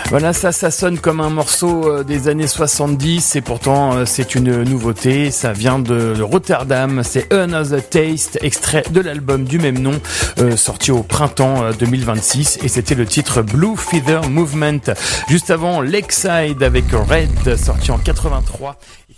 Voilà, ça sonne comme un morceau des années 70 et pourtant c'est une nouveauté. Ça vient de Rotterdam, c'est Another Taste, extrait de l'album du même nom, sorti au printemps 2026 et c'était le titre Blue Feather Movement. Juste avant, Lakeside avec Red, sorti en 83.